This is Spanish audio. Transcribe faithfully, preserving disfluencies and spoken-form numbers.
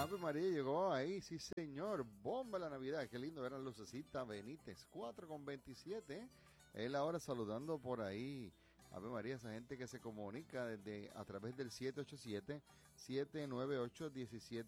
Ave María llegó ahí, sí señor. Bomba la Navidad, qué lindo ver a Lucecita Benítez, cuatro con veintisiete. Él ahora saludando por ahí. Ave María, esa gente que se comunica desde a través del siete ocho siete, siete nueve ocho, uno siete